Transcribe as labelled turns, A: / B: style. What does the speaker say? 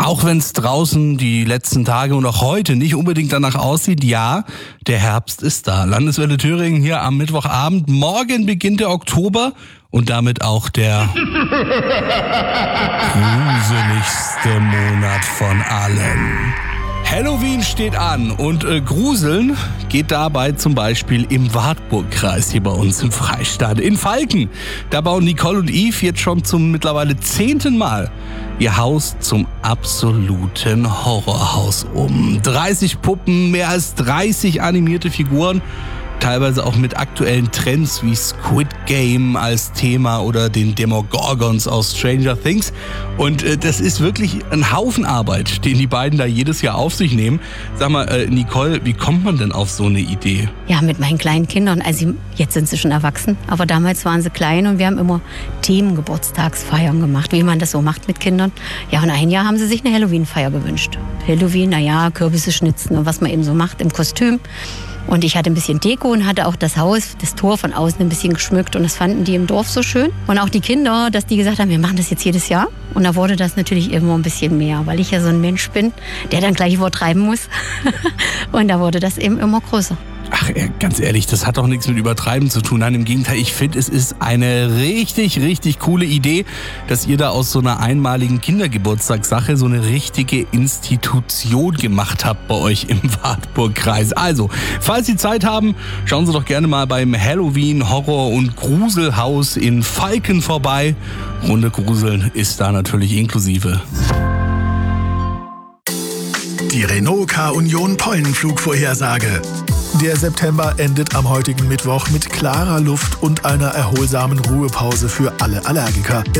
A: Auch wenn es draußen die letzten Tage und auch heute nicht unbedingt danach aussieht, ja, der Herbst ist da. Landeswelle Thüringen hier am Mittwochabend. Morgen beginnt der Oktober und damit auch der gruseligste Monat von allen. Halloween steht an und Gruseln geht dabei zum Beispiel im Wartburgkreis hier bei uns im Freistaat. In Falken, da bauen Nicole und Yves jetzt schon zum mittlerweile 10. Mal ihr Haus zum absoluten Horrorhaus um. 30 Puppen, mehr als 30 animierte Figuren, teilweise auch mit aktuellen Trends wie Squid Game als Thema oder den Demogorgons aus Stranger Things. Und das ist wirklich ein Haufen Arbeit, den die beiden da jedes Jahr auf sich nehmen. Sag mal, Nicole, wie kommt man denn auf so eine Idee?
B: Ja, mit meinen kleinen Kindern. Also jetzt sind sie schon erwachsen, aber damals waren sie klein und wir haben immer Themengeburtstagsfeiern gemacht, wie man das so macht mit Kindern. Ja, und ein Jahr haben sie sich eine Halloween-Feier gewünscht. Halloween, naja, Kürbisse schnitzen und was man eben so macht im Kostüm. Und ich hatte ein bisschen Deko und hatte auch das Haus, das Tor von außen ein bisschen geschmückt. Und das fanden die im Dorf so schön. Und auch die Kinder, dass die gesagt haben, wir machen das jetzt jedes Jahr. Und da wurde das natürlich irgendwo ein bisschen mehr, weil ich ja so ein Mensch bin, der dann gleich übertreiben muss. Und da wurde das eben immer größer.
A: Ach, ganz ehrlich, das hat doch nichts mit Übertreiben zu tun. Nein, im Gegenteil, ich finde, es ist eine richtig, richtig coole Idee, dass ihr da aus so einer einmaligen Kindergeburtstagssache so eine richtige Institution gemacht habt bei euch im Wartburgkreis. Also, falls Sie Zeit haben, schauen Sie doch gerne mal beim Halloween Horror- und Gruselhaus in Falken vorbei. Runde Gruseln ist da natürlich inklusive.
C: Die Renault K-Union Pollenflugvorhersage. Der September endet am heutigen Mittwoch mit klarer Luft und einer erholsamen Ruhepause für alle Allergiker.